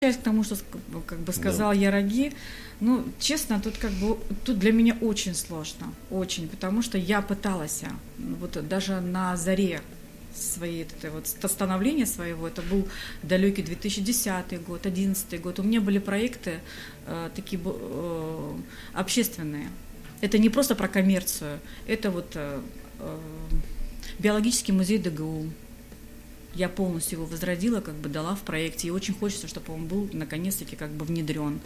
К тому, что как бы сказал Яраги, ну, честно, тут для меня очень сложно, очень, потому что я пыталась, вот даже на заре своей становления своего, это был далекий 2010 год, 2011 год, у меня были проекты такие общественные, это не просто про коммерцию, это вот биологический музей ДГУ. Я полностью его возродила, как бы дала в проекте, и очень хочется, чтобы он был наконец-таки как бы внедрен.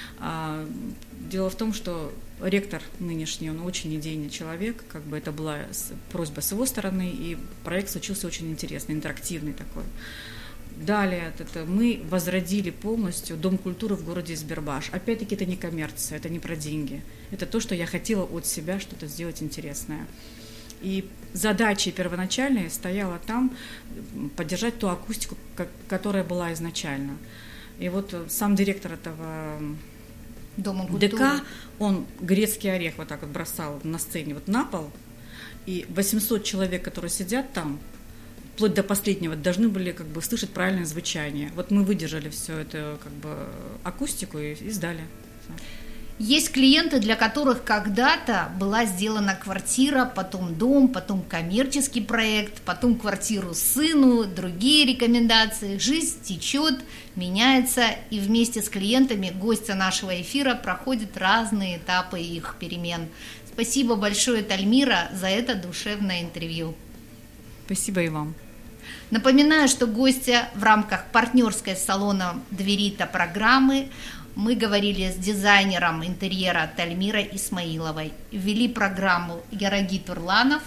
Дело в том, что ректор нынешний, он очень идейный человек, как бы это была просьба с его стороны, и проект случился очень интересный, интерактивный такой. Далее мы возродили полностью Дом культуры в городе Избербаш. Опять-таки это не коммерция, это не про деньги, это то, что я хотела от себя что-то сделать интересное. И задачей первоначальной стояла там поддержать ту акустику, которая была изначально. И вот сам директор этого Дома культуры, ДК, он грецкий орех вот так вот бросал на сцене вот на пол, и 800 человек, которые сидят там, вплоть до последнего, должны были как бы слышать правильное звучание. Вот мы выдержали всю эту как бы акустику и сдали. Есть клиенты, для которых когда-то была сделана квартира, потом дом, потом коммерческий проект, потом квартиру сыну, другие рекомендации. Жизнь течет, меняется, и вместе с клиентами гостья нашего эфира проходит разные этапы их перемен. Спасибо большое, Тальмира, за это душевное интервью. Спасибо и вам. Напоминаю, что гостья в рамках партнерской салона «Дверита» программы мы говорили с дизайнером интерьера Тальмирой Исмаиловой. Вели программу Яраги Турланов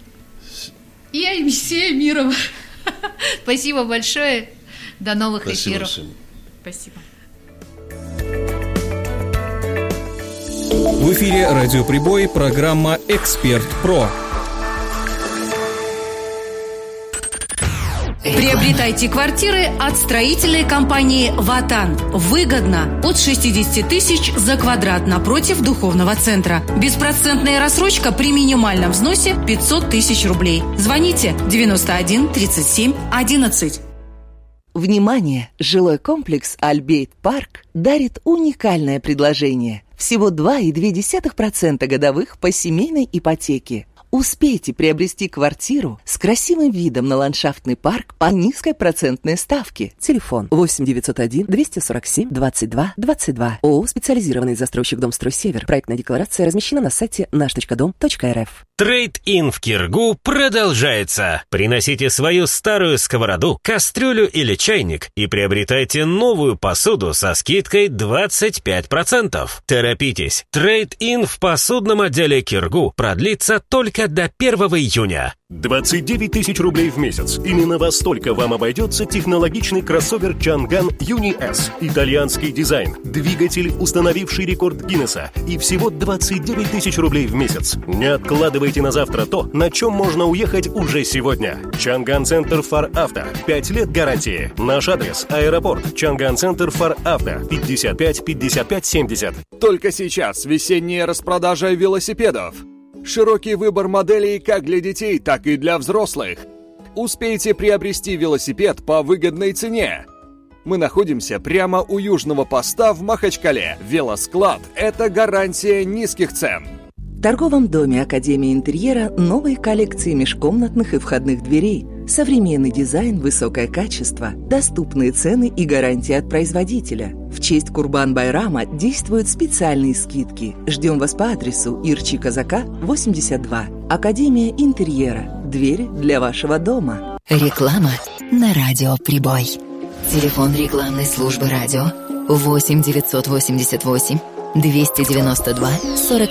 и Аймсия Мирова. Спасибо большое. До новых эфиров. Спасибо. В эфире «Радио Прибой», программа «Эксперт Про». Приобретайте квартиры от строительной компании «Ватан». Выгодно от 60 тысяч за квадрат напротив духовного центра. Беспроцентная рассрочка при минимальном взносе 500 тысяч рублей. Звоните 91 37 11. Внимание! Жилой комплекс «Альбейт Парк» дарит уникальное предложение. Всего 2,2% годовых по семейной ипотеке. Успейте приобрести квартиру с красивым видом на ландшафтный парк по низкой процентной ставке. Телефон 8 901 247 22 22. ООО «Специализированный застройщик Домстрой-Север». Проектная декларация размещена на сайте наш.дом.рф. Трейд-ин в Киргу продолжается. Приносите свою старую сковороду, кастрюлю или чайник и приобретайте новую посуду со скидкой 25%. Торопитесь. Трейд-ин в посудном отделе Киргу продлится только до 1 июня. 29 тысяч рублей в месяц. Именно во столько вам обойдется технологичный кроссовер Чанган Юни S. Итальянский дизайн, двигатель, установивший рекорд Гиннесса, и всего 29 тысяч рублей в месяц. Не откладывайте на завтра то, на чем можно уехать уже сегодня. Чанган Центр Фар Авто. 5 лет гарантии. Наш адрес: аэропорт. Чанган Центр Фар Авто. 55 55 70. Только сейчас весенняя распродажа велосипедов. Широкий выбор моделей как для детей, так и для взрослых. Успейте приобрести велосипед по выгодной цене. Мы находимся прямо у южного поста в Махачкале. Велосклад – это гарантия низких цен. В торговом доме Академии интерьера новые коллекции межкомнатных и входных дверей. Современный дизайн, высокое качество, доступные цены и гарантии от производителя. В честь Курбан-Байрама действуют специальные скидки. Ждем вас по адресу Ирчи Казака, 82. Академия интерьера. Двери для вашего дома. Реклама на радио Прибой. Телефон рекламной службы радио 8 988 292 47